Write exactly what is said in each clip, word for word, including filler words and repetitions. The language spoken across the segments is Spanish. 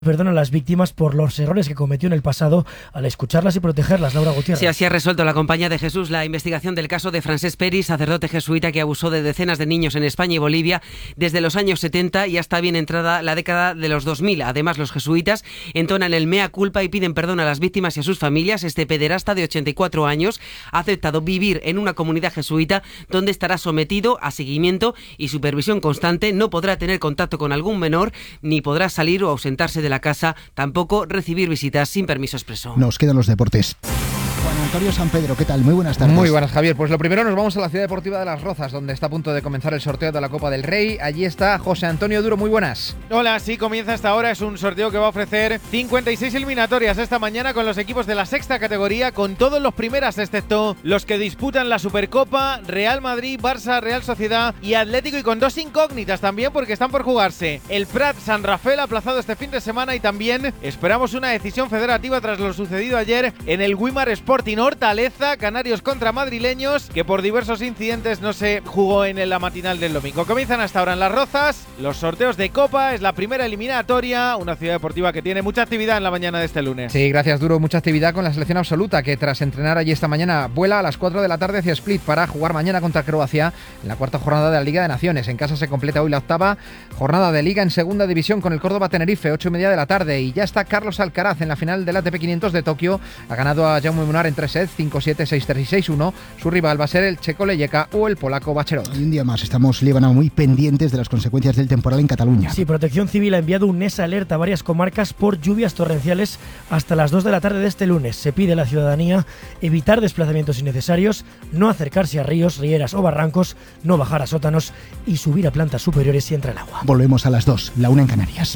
Perdón a las víctimas por los errores que cometió en el pasado al escucharlas y protegerlas. Laura Gutiérrez. Sí, así ha resuelto la Compañía de Jesús la investigación del caso de Francesc Peris, sacerdote jesuita que abusó de decenas de niños en España y Bolivia desde los años setenta y hasta bien entrada la década de los dos mil. Además, los jesuitas entonan el mea culpa y piden perdón a las víctimas y a sus familias. Este pederasta de ochenta y cuatro años ha aceptado vivir en una comunidad jesuita donde estará sometido a seguimiento y supervisión constante. No podrá tener contacto con algún menor, ni podrá salir o ausentarse de la casa, tampoco recibir visitas sin permiso expreso. Nos quedan los deportes. Juan Antonio San Pedro, ¿qué tal? Muy buenas tardes. Muy buenas, Javier. Pues lo primero nos vamos a la Ciudad Deportiva de Las Rozas, donde está a punto de comenzar el sorteo de la Copa del Rey. Allí está José Antonio Duro, muy buenas. Hola, sí, comienza esta hora. Es un sorteo que va a ofrecer cincuenta y seis eliminatorias esta mañana con los equipos de la sexta categoría, con todos los primeras, excepto los que disputan la Supercopa, Real Madrid, Barça, Real Sociedad y Atlético, y con dos incógnitas también porque están por jugarse. El Prat San Rafael aplazado este fin de semana, y también esperamos una decisión federativa tras lo sucedido ayer en el Wimar Sporting Hortaleza, Canarios contra madrileños, que por diversos incidentes no se jugó en la matinal del domingo. Comienzan hasta ahora en Las Rozas los sorteos de Copa. Es la primera eliminatoria, una ciudad deportiva que tiene mucha actividad en la mañana de este lunes. Sí, gracias, Duro. Mucha actividad con la selección absoluta, que tras entrenar allí esta mañana vuela a las cuatro de la tarde hacia Split para jugar mañana contra Croacia en la cuarta jornada de la Liga de Naciones. En casa se completa hoy la octava jornada de Liga en segunda división con el Córdoba Tenerife, ocho y media de la tarde, y ya está Carlos Alcaraz en la final del A T P quinientos de Tokio. Ha ganado a Jaume Munar en tres sets, cinco siete, seis tres y seis uno. Su rival va a ser el checo Leyeka o el polaco Bacherot. Y un día más estamos, Líbana, muy pendientes de las consecuencias del temporal en Cataluña. Sí, Protección Civil ha enviado un esa alerta a varias comarcas por lluvias torrenciales hasta las dos de la tarde de este lunes. Se pide a la ciudadanía evitar desplazamientos innecesarios, no acercarse a ríos, rieras o barrancos, no bajar a sótanos y subir a plantas superiores si entra el agua. Volvemos a las dos, la una en Canarias.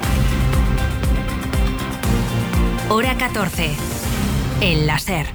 Hora catorce. El láser.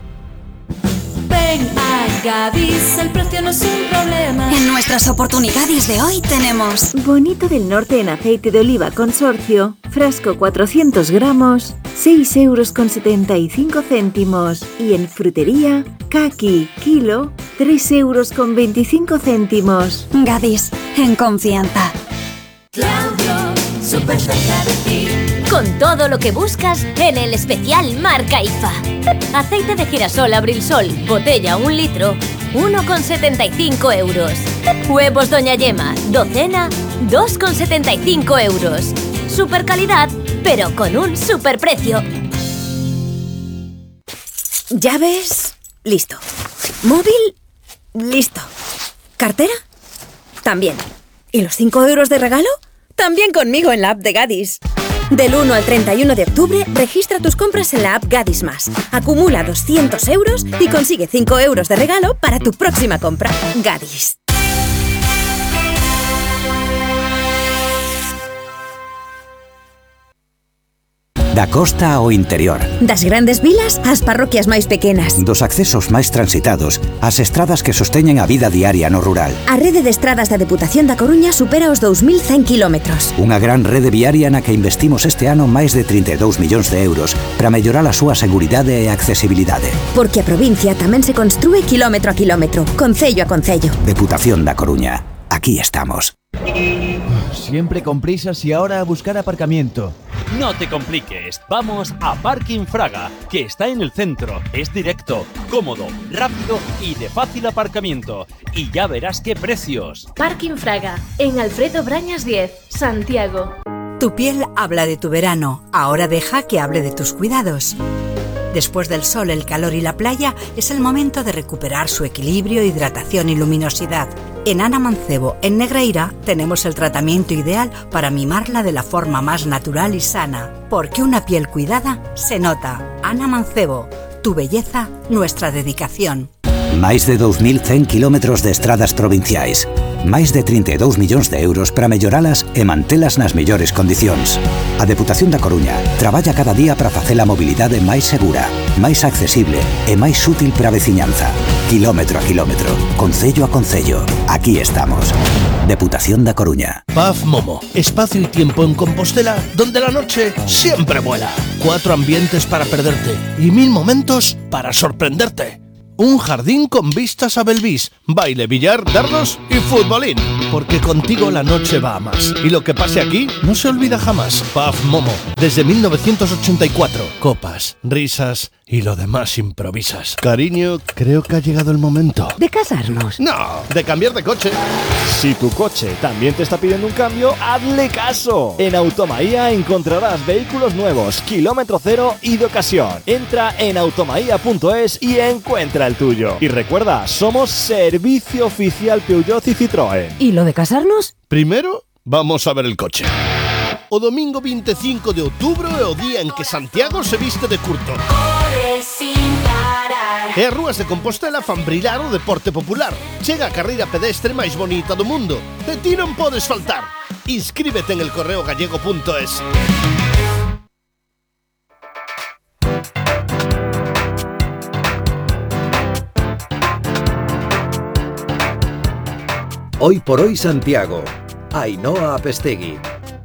Ven a Gadis, el precio no es un problema. En nuestras oportunidades de hoy tenemos Bonito del Norte en aceite de oliva consorcio, frasco cuatrocientos gramos, seis euros con setenta y cinco céntimos. Y en frutería, caqui, kilo, tres euros con veinticinco céntimos. Gadis, en confianza. Claudio, súper cerca de ti. Con todo lo que buscas en el especial marca I F A. Aceite de girasol Abril Sol, botella un litro, uno con setenta y cinco euros. Huevos Doña Yema, docena, dos con setenta y cinco euros. Super calidad, pero con un super precio. Llaves, listo. Móvil, listo. ¿Cartera? También. ¿Y los cinco euros de regalo? También conmigo en la app de Gadis. Del uno al treinta y uno de octubre, registra tus compras en la app Gadis Más. Acumula doscientos euros y consigue cinco euros de regalo para tu próxima compra. Gadis. Da costa ao interior. Das grandes vilas ás parroquias máis pequenas. Dos accesos máis transitados ás estradas que sosteñen a vida diaria no rural. A rede de estradas da Deputación da Coruña supera os dous mil cen kilómetros. Unha gran rede viaria na que investimos este ano máis de trinta e dous millóns de euros para mellorar a súa seguridade e accesibilidade. Porque a provincia tamén se construe kilómetro a kilómetro, concello a concello. Deputación da Coruña. Aquí estamos. Siempre con prisas y ahora a buscar aparcamiento. No te compliques, vamos a Parking Fraga, que está en el centro, es directo, cómodo, rápido y de fácil aparcamiento. Y ya verás qué precios. Parking Fraga, en Alfredo Brañas diez, Santiago. Tu piel habla de tu verano, ahora deja que hable de tus cuidados. Después del sol, el calor y la playa, es el momento de recuperar su equilibrio, hidratación y luminosidad. En Ana Mancebo, en Negreira, tenemos el tratamiento ideal para mimarla de la forma más natural y sana. Porque una piel cuidada se nota. Ana Mancebo, tu belleza, nuestra dedicación. Máis de dous mil cen kilómetros de estradas provinciais. Máis de trinta e dous millóns de euros para melloralas e mantelas nas mellores condicións. A Deputación da Coruña traballa cada día para facer a mobilidade máis segura, máis accesible e máis útil para a veciñanza. Kilómetro a kilómetro, concello a concello. Aquí estamos. Deputación da Coruña. Paz Momo, espacio y tiempo en Compostela donde la noche siempre vuela. Cuatro ambientes para perderte y mil momentos para sorprenderte. Un jardín con vistas a Belvis, baile, billar, dardos y futbolín. Porque contigo la noche va a más. Y lo que pase aquí no se olvida jamás. Pub Momo, desde mil novecientos ochenta y cuatro. Copas, risas y lo demás improvisas. Cariño, creo que ha llegado el momento. ¿De casarnos? No, de cambiar de coche. Si tu coche también te está pidiendo un cambio, hazle caso. En Automaía encontrarás vehículos nuevos, kilómetro cero y de ocasión. Entra en automaía punto es y encuentra el tuyo. Y recuerda, somos servicio oficial Peugeot y Citroën. ¿Y lo de casarnos? Primero, vamos a ver el coche. O domingo veinticinco de outubro é o día en que Santiago se viste de curto. E as rúas de Compostela fan brillar o deporte popular. Chega a carreira pedestre máis bonita do mundo. De ti non podes faltar. Inscríbete en el correo gallego punto es. Hoy por hoy Santiago. Ainhoa Apestegui.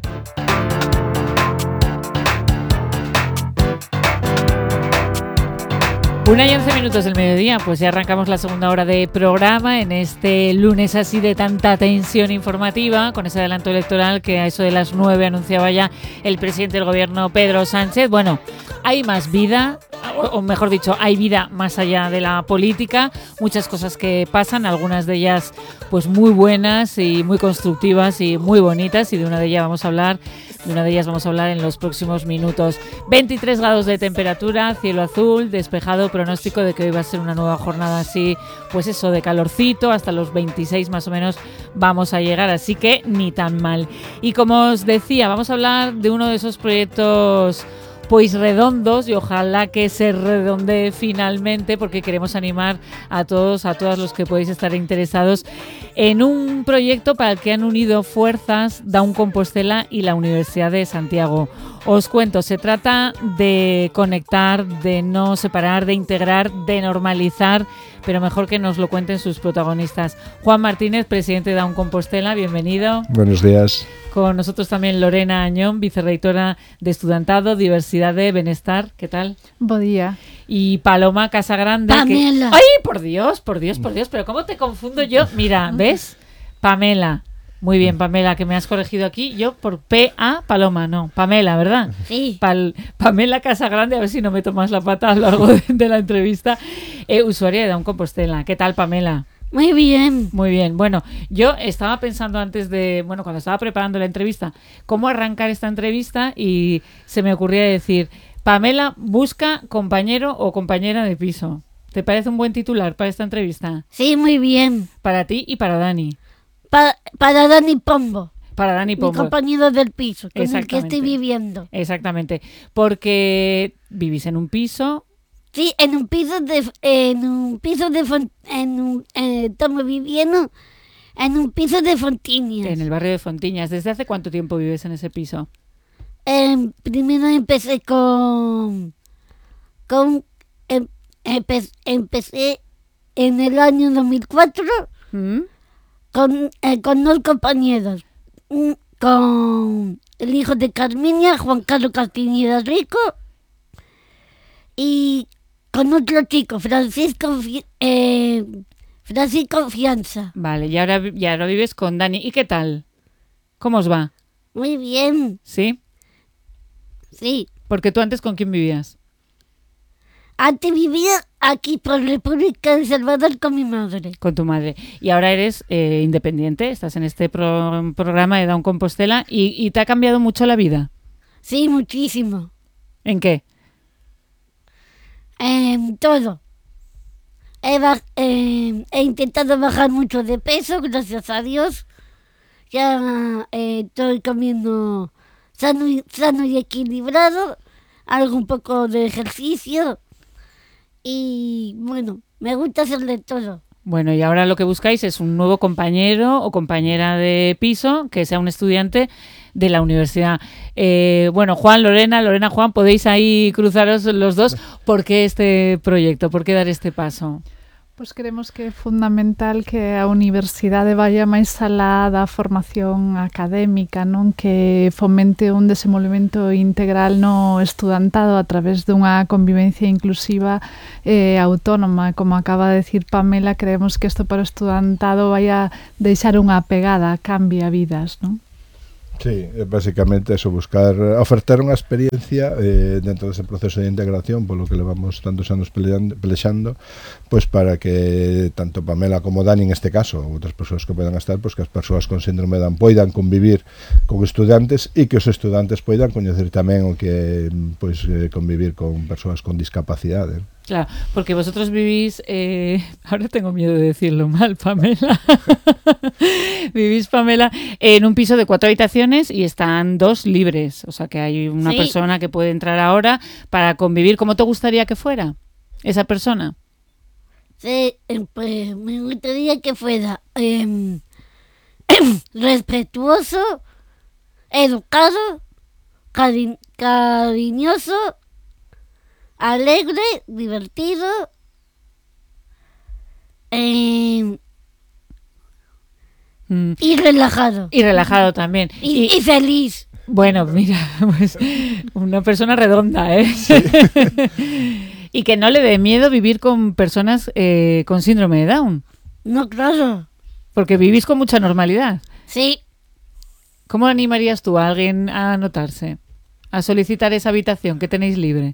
Una y once minutos del mediodía, pues ya arrancamos la segunda hora de programa en este lunes así de tanta tensión informativa, con ese adelanto electoral que a eso de las nueve anunciaba ya el presidente del gobierno, Pedro Sánchez. Bueno, hay más vida, o mejor dicho, hay vida más allá de la política, muchas cosas que pasan, algunas de ellas pues muy buenas y muy constructivas y muy bonitas, y de una de ellas vamos a hablar, de una de ellas vamos a hablar en los próximos minutos. veintitrés grados de temperatura, cielo azul, despejado, pronóstico de que hoy va a ser una nueva jornada así, pues eso, de calorcito, hasta los veintiséis más o menos vamos a llegar, así que ni tan mal. Y como os decía, vamos a hablar de uno de esos proyectos pues redondos, y ojalá que se redondee finalmente, porque queremos animar a todos, a todos los que podéis estar interesados en un proyecto para el que han unido fuerzas Daun Compostela y la Universidad de Santiago. Os cuento, se trata de conectar, de no separar, de integrar, de normalizar, pero mejor que nos lo cuenten sus protagonistas. Juan Martínez, presidente de Daun Compostela, bienvenido. Buenos días. Con nosotros también Lorena Añón, vicerreitora de Estudantado, Diversidad de Benestar. ¿Qué tal? Buen día. Y Paloma Casagrande. Pamela. Que... ¡Ay, por Dios, por Dios, por Dios! ¿Pero cómo te confundo yo? Mira, ¿ves? Pamela. Muy bien, Pamela, que me has corregido aquí. Yo por P A, Paloma, no. Pamela, ¿verdad? Sí. Pal, Pamela Casagrande, a ver si no me tomas la pata a lo largo de, de la entrevista. Eh, usuaria de Daun Compostela. ¿Qué tal, Pamela? Muy bien. Muy bien. Bueno, yo estaba pensando antes de, bueno, cuando estaba preparando la entrevista, cómo arrancar esta entrevista, y se me ocurría decir, Pamela busca compañero o compañera de piso. ¿Te parece un buen titular para esta entrevista? Sí, muy bien. Para ti y para Dani. Pa- para Dani Pombo. Para Dani Pombo. Mi compañero del piso, con el que estoy viviendo. Exactamente. Porque vivís en un piso. Sí, en un piso de, en un piso de, en un, eh, estamos viviendo en un piso de Fontiñas. En el barrio de Fontiñas. ¿Desde hace cuánto tiempo vives en ese piso? Eh, primero empecé con, con em, empe, empecé en el año dos mil cuatro ¿Mm? con, eh, con dos compañeros, con el hijo de Carminia, Juan Carlos Castiñeda Rico, y con otro chico, Francisco, eh, Francisco Fianza. Vale, y ahora, y ahora vives con Dani. ¿Y qué tal? ¿Cómo os va? Muy bien. ¿Sí? Sí. Porque tú antes, ¿con quién vivías? Antes vivía aquí por República de El Salvador con mi madre. Con tu madre. Y ahora eres eh, independiente, estás en este pro- programa de Daun Compostela, y, y ¿te ha cambiado mucho la vida? Sí, muchísimo. ¿En qué? En todo. He, baj- eh, he intentado bajar mucho de peso, gracias a Dios. Ya eh, estoy comiendo sano y, sano y equilibrado, algo un poco de ejercicio, y bueno, me gusta hacer de todo. Bueno, y ahora lo que buscáis es un nuevo compañero o compañera de piso que sea un estudiante de la universidad. Eh, bueno, Juan, Lorena, Lorena, Juan, podéis ahí cruzaros los dos. ¿Por qué este proyecto? ¿Por qué dar este paso? Pois queremos que é fundamental que a universidade vaya máis alá da formación académica, non, que fomente un desenvolvemento integral no estudantado a través dunha convivencia inclusiva e eh, autónoma. Como acaba de decir Pamela, creemos que isto para o estudantado vai a deixar unha pegada, cambia vidas, non? Sí, básicamente eso, buscar ofertar unha experiencia eh, dentro dese proceso de integración, polo que levamos tantos anos peleando, pelexando, pois para que tanto Pamela como Dani, en este caso, ou outras persoas que podan estar, pois que as persoas con síndrome de Down poidan convivir con estudantes e que os estudantes poidan coñecer tamén o que pois eh, convivir con persoas con discapacidade. Claro, porque vosotros vivís, eh, ahora tengo miedo de decirlo mal, Pamela, vivís, Pamela, en un piso de cuatro habitaciones y están dos libres, o sea que hay una sí. persona que puede entrar ahora para convivir. ¿Cómo te gustaría que fuera esa persona? Sí, pues me gustaría que fuera eh, respetuoso, educado, cari- cariñoso, alegre, divertido eh, mm. y relajado. Y relajado también. Y, y, y feliz. Bueno, mira, pues una persona redonda, ¿eh? Sí. Y que no le dé miedo vivir con personas eh, con síndrome de Down. No, claro. Porque vivís con mucha normalidad. Sí. ¿Cómo animarías tú a alguien a anotarse? A solicitar esa habitación que tenéis libre.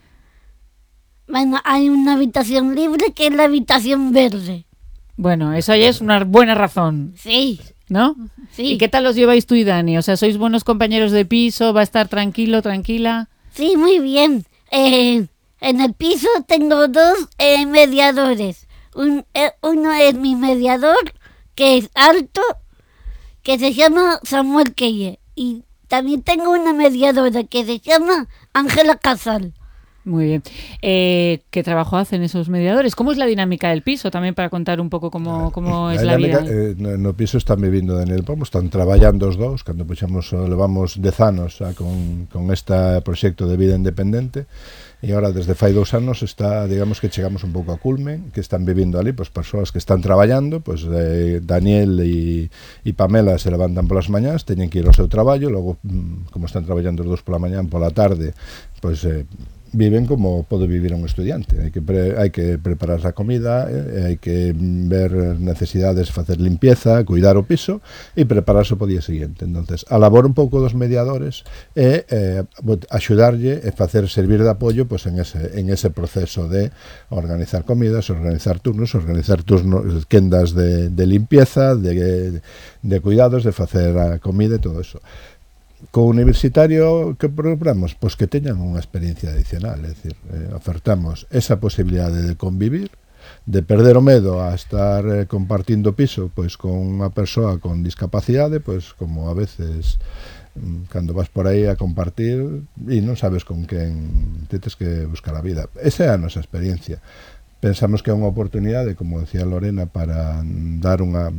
Bueno, hay una habitación libre que es la habitación verde. Bueno, eso ya es una buena razón. Sí. ¿No? Sí. ¿Y qué tal os lleváis tú y Dani? O sea, ¿sois buenos compañeros de piso? ¿Va a estar tranquilo, tranquila? Sí, muy bien. Eh, en el piso tengo dos eh, mediadores. Un, eh, uno es mi mediador, que es alto, que se llama Samuel Keye. Y también tengo una mediadora que se llama Ángela Casal. Muy bien. Eh, ¿Qué trabajo hacen esos mediadores? ¿Cómo es la dinámica del piso? También para contar un pouco como, como es la, la vida. Eh, no, no piso están vivindo Daniel Pomo, están traballando os dous, cando puxamos, levamos dez anos a, con, con este proxecto de vida independente, e agora desde fai dous anos está, digamos que chegamos un pouco a culmen, que están vivindo ali, pois persoas que están traballando, pois eh, Daniel e, e Pamela se levantan polas mañás, teñen que ir ao seu traballo, logo, como están traballando os dous pola mañán, pola tarde, pois eh, viven como pode vivir un estudiante. Hai que, pre, hai que preparar a comida, eh, hai que ver necesidades, facer limpieza, cuidar o piso e prepararse para o día seguinte. Entonces, a labor un pouco dos mediadores é eh, axudarlle e facer servir de apoio pues, en, ese, en ese proceso de organizar comidas, organizar turnos, organizar turnos, quendas de, de limpieza, de, de cuidados, de facer a comida e todo eso. Co universitario que procuramos, pois que teñan unha experiencia adicional, é dicir, eh, ofertamos esa posibilidade de convivir, de perder o medo a estar eh, compartindo piso pois con unha persoa con discapacidade, pois como a veces cando vas por aí a compartir e non sabes con quen tetes que buscar a vida. Esa é a nosa experiencia. Pensamos que é unha oportunidade, como decía Lorena, para dar unha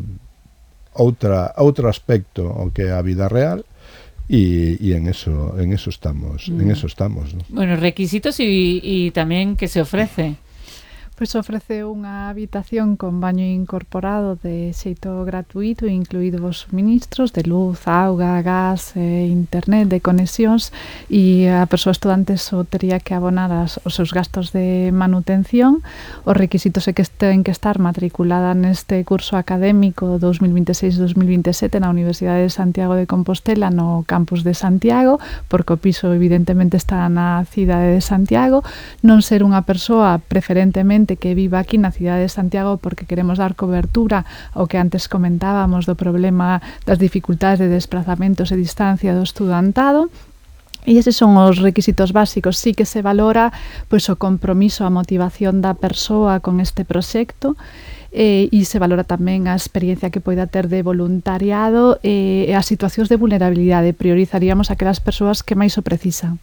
outra outro aspecto ao que é a vida real. Y, y en eso en eso estamos mm. en eso estamos, ¿no? Bueno, requisitos y, y también ¿qué se ofrece? Pois ofrece unha habitación con baño incorporado de xeito gratuito, incluído os suministros de luz, auga, gas, eh, internet, de conexións, e a persoa estudante só tería que abonar as, os seus gastos de manutención. Os requisitos é que ten que estar matriculada neste curso académico dos mil veintiséis dos mil veintisiete na Universidade de Santiago de Compostela, no campus de Santiago, porque o piso evidentemente está na cidade de Santiago. Non ser unha persoa preferentemente que viva aquí na cidade de Santiago, porque queremos dar cobertura ao que antes comentábamos do problema das dificultades de desplazamentos e distancia do estudantado. E eses son os requisitos básicos. Sí que se valora pois, o compromiso, a motivación da persoa con este proxecto, eh, e se valora tamén a experiencia que poida ter de voluntariado e eh, as situacións de vulnerabilidade. Priorizaríamos aquelas persoas que máis o precisan.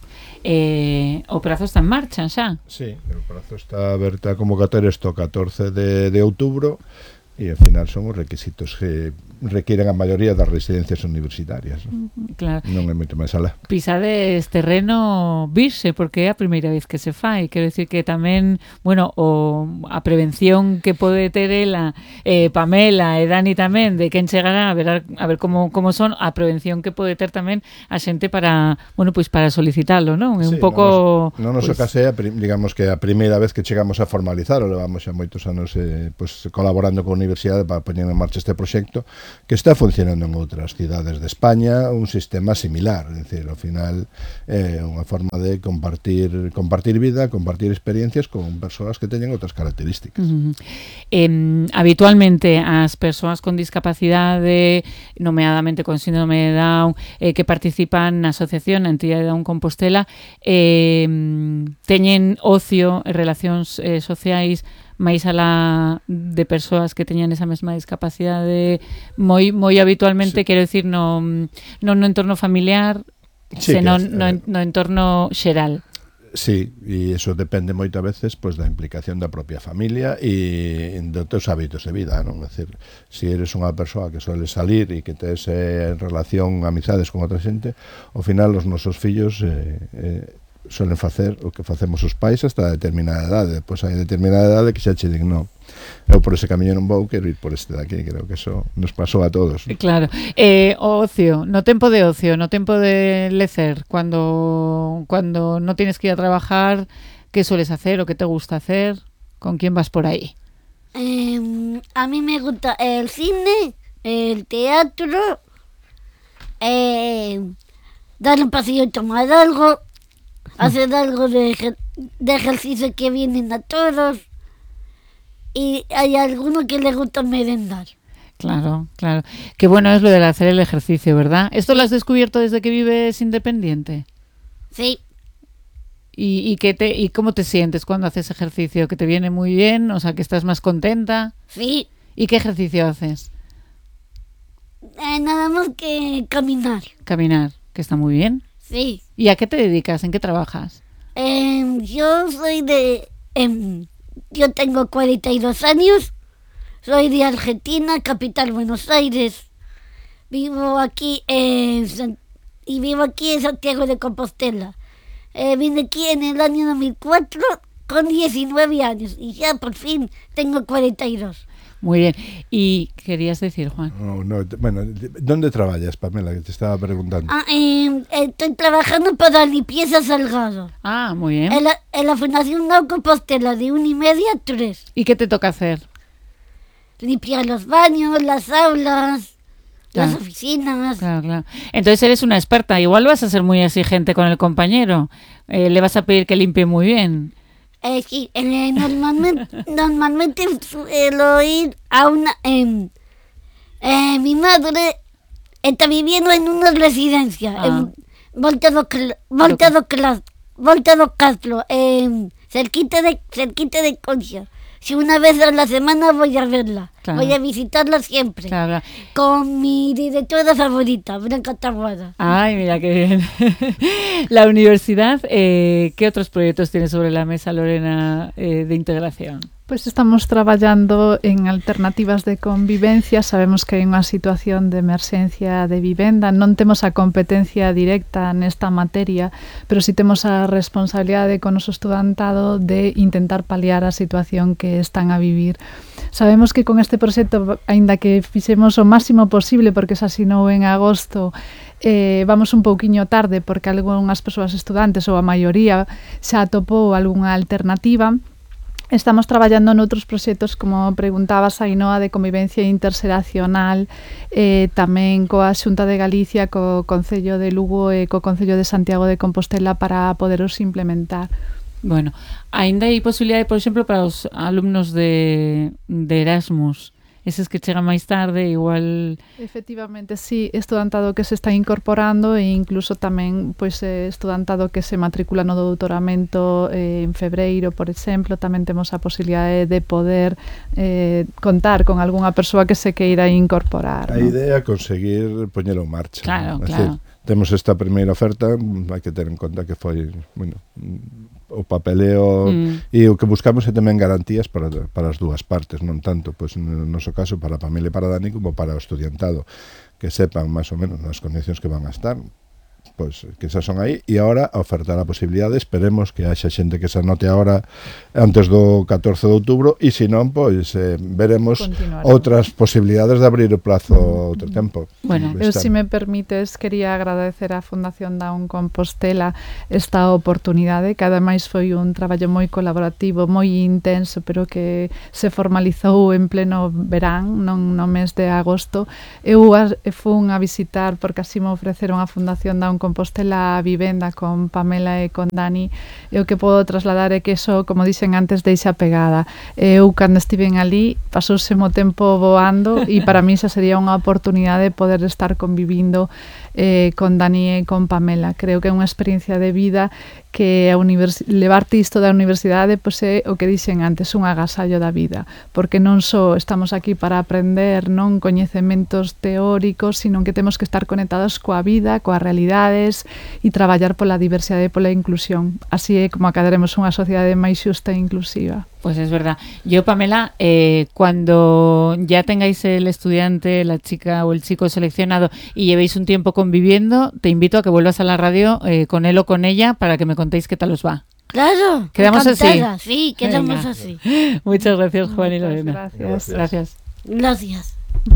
Eh, o prazo está en marcha xa? Sí, o prazo está aberta, a convocatoria está o catorce de, de outubro e ao final son os requisitos que requiren a maioría das residencias universitarias, non? Claro. Non é moito máis alá. Pisades terreno virxe, porque é a primeira vez que se fai, quero decir que tamén, bueno, o a prevención que pode ter ela, eh, Pamela e Dani tamén, de quen chegará a ver a ver como como son, a prevención que pode ter tamén a xente para, bueno, pois para solicitalo, non? É un Sí, pouco non nos, non nos pois, ocase, digamos que a primeira vez que chegamos a formalizar, o levamos xa moitos anos eh, pois, colaborando con a universidade para poñer en marcha este proxecto, que está funcionando en outras cidades de España, un sistema similar, é dicir, ao final é eh, unha forma de compartir compartir vida, compartir experiencias con persoas que teñen outras características. Uh -huh. eh, habitualmente as persoas con discapacidade, nomeadamente con síndrome de Down, eh, que participan na asociación, na entidade de Down Compostela, eh, teñen ocio e relacións eh, sociais máis alá de persoas que teñan esa mesma discapacidade moi moi habitualmente, sí. Quero dicir, no, non no entorno familiar, sí, senón no, no entorno xeral. Sí, e iso depende moitas veces pois da implicación da propia familia e dos teus hábitos de vida, non? É dicir, se eres unha persoa que suele salir e que tes eh, en relación amizades con outra xente, ao final os nosos fillos eh, eh, suelen facer o que facemos os pais hasta determinada idade, depois hai determinada idade que xa che din non, eu por ese camiño non vou, quero ir por este de aquí. Creo que eso nos pasou a todos. Claro, eh, o ocio, no tempo de ocio, no tempo de lecer, cuando cuando no tienes que ir a trabajar, ¿qué sueles hacer o qué te gusta hacer? ¿Con quién vas por ahí? Eh, a mí me gusta el cine, el teatro, eh, dar un pasillo y tomar algo, hacer algo de, de ejercicio que vienen a todos, y hay alguno que le gusta merendar. Claro, claro. Qué bueno es lo de hacer el ejercicio, ¿verdad? ¿Esto lo has descubierto desde que vives independiente? Sí. ¿Y, y, qué te, ¿Y cómo te sientes cuando haces ejercicio? ¿Que te viene muy bien? O sea, ¿que estás más contenta? Sí. ¿Y qué ejercicio haces? Eh, nada más que caminar. Caminar, que está muy bien. Sí. ¿Y a qué te dedicas? ¿En qué trabajas? Eh, yo soy de... Eh, yo tengo cuarenta y dos años, soy de Argentina, capital Buenos Aires. Vivo aquí en, y vivo aquí en Santiago de Compostela. Eh, vine aquí en el año dos mil cuatro con diecinueve años y ya por fin tengo cuarenta y dos. Muy bien. ¿Y querías decir, Juan? No, no, bueno, ¿dónde trabajas, Pamela? Que te estaba preguntando. Ah, eh, estoy trabajando para Limpieza Salgado. Ah, muy bien. En la, en la Fundación Down Compostela, de una y media a tres. ¿Y qué te toca hacer? Limpiar los baños, las aulas, claro. Las oficinas. Claro, claro. Entonces eres una experta. Igual vas a ser muy exigente con el compañero. Eh, le vas a pedir que limpie muy bien. Eh, sí, eh, normalmente, normalmente suelo ir a una... Eh, eh, mi madre está viviendo en una residencia, ah. en Volta do, Volta do, Volta do Castro, eh, cerquita de, cerquita de Concha. Si una vez a la semana voy a verla, claro. Voy a visitarla siempre, claro. Con mi directora favorita, Blanca Taboada. Ay, mira qué bien. La universidad, eh, ¿qué otros proyectos tiene sobre la mesa, Lorena, eh, de integración? Pois estamos traballando en alternativas de convivencia. Sabemos que hai unha situación de emerxencia de vivenda. Non temos a competencia directa nesta materia, pero si temos a responsabilidade con o noso estudantado de intentar paliar a situación que están a vivir. Sabemos que con este proxecto, aínda que fixemos o máximo posible porque se asinou en agosto, eh, vamos un pouquiño tarde porque algunhas persoas estudantes ou a maioría xa atopou algunha alternativa. Estamos traballando noutros proxectos, como preguntabas, Ainhoa, de convivencia interxeracional, eh, tamén coa Xunta de Galicia, co Concello de Lugo e co Concello de Santiago de Compostela para poderos implementar. Bueno, ainda hai posibilidade, por exemplo, para os alumnos de, de Erasmus, eses que chegan máis tarde, igual... Efectivamente, sí, estudantado que se está incorporando e incluso tamén pois, estudantado que se matricula no doutoramento eh, en febreiro, por exemplo, tamén temos a posibilidade de poder eh, contar con algunha persoa que se queira incorporar. A ¿no? idea é conseguir poñelo en marcha. Claro, ¿no? claro. Decir, temos esta primeira oferta, hai que ter en conta que foi, bueno, o o papeleo mm. e o que buscamos é tamén garantías para, para as dúas partes, non tanto, pois no noso caso, para a familia e para Dani, como para o estudiantado, que sepan máis ou menos nas condicións que van a estar, pois que xa son aí, e agora ofertar a posibilidade, esperemos que haxa xente que se anote agora antes do catorce de outubro, e se non, pois eh, veremos outras posibilidades de abrir o plazo outro tempo. Bueno, eu, se me permites, quería agradecer á Fundación Down Compostela esta oportunidade, que ademais foi un traballo moi colaborativo, moi intenso, pero que se formalizou en pleno verán, non no mes de agosto. Eu fun a visitar, porque así me ofreceron a Fundación Down Compostela a vivenda con Pamela e con Dani, e o que podo trasladar é que eso, como dicen antes, deixa pegada. Eu, cando estiven ali, pasouse mo tempo voando, e para mí xa sería unha oportunidade poder estar convivindo eh, con Dani e con Pamela. Creo que é unha experiencia de vida que a univers... levarte isto da universidade, pois é o que dixen antes, un agasallo da vida, porque non só estamos aquí para aprender non coñecementos teóricos, sino que temos que estar conectados coa vida, coas realidades, e traballar pola diversidade e pola inclusión. Así é como acadaremos unha sociedade máis xusta e inclusiva. Pues es verdad. Yo, Pamela, eh, cuando ya tengáis el estudiante, la chica o el chico seleccionado y llevéis un tiempo conviviendo, te invito a que vuelvas a la radio eh, con él o con ella para que me contéis qué tal os va. Claro. ¿Quedamos encantada. así? Sí, quedamos Venga. así. Muchas gracias, Juan y Lorena. Gracias. Gracias. Gracias.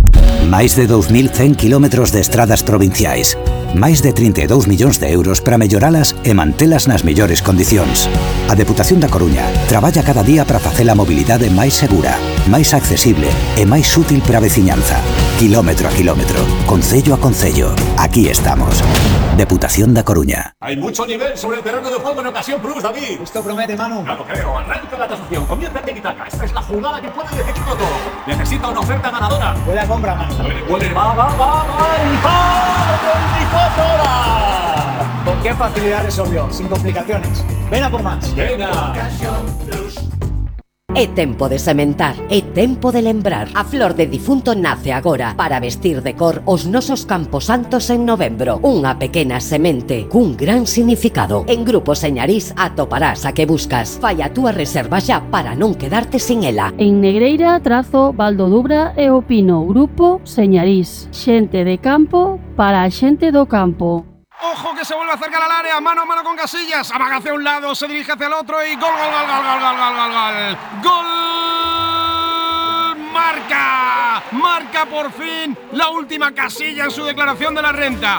Máis de dous mil cen kilómetros de estradas provinciais. Máis de trinta e dous millóns de euros para melloralas e mantelas nas mellores condicións. A Deputación da Coruña traballa cada día para facer a mobilidade máis segura, máis accesible e máis útil para a veciñanza. Kilómetro a kilómetro, concello a concello. Aquí estamos. Deputación da Coruña. Hay mucho nivel sobre el terreno de juego en Ocasión Plus, David. Esto promete, Manu. No lo creo. Arranca la tasación. Comienza el tiki-taka. Esta es la jugada que puede decidirlo todo. Necesita una oferta ganadora. Huele a compra, Manu. Huele, huele, va, va, va, va. ¡Y va! veinticuatro horas! ¿Con qué facilidad resolvió? Sin complicaciones. Ven a por más. Venga. Ocasión Plus. É tempo de sementar, é tempo de lembrar. A flor de difunto nace agora para vestir de cor os nosos camposantos en novembro. Unha pequena semente cun gran significado. En Grupo Señarís atoparás a que buscas. Fai a túa reserva xa para non quedarte sin ela. En Negreira, Trazo, Valdodubra e Opino. Grupo Señarís. Xente de campo para a xente do campo. Ojo que se vuelve a acercar al área, mano a mano con Casillas, amaga hacia un lado, se dirige hacia el otro y gol, gol, gol, gol, gol, gol, gol, gol, gol, gol, marca, marca por fin la última Casilla en su declaración de la renta.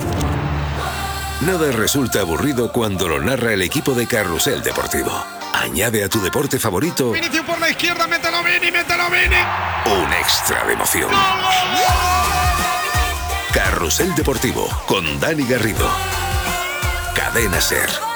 Nada resulta aburrido cuando lo narra el equipo de Carrusel Deportivo. Añade a tu deporte favorito Vinicius por la izquierda, mételo Vini, mételo Vini. un extra de emoción. ¡Gol, gol, gol! Carrusel Deportivo con Dani Garrido. Cadena Ser.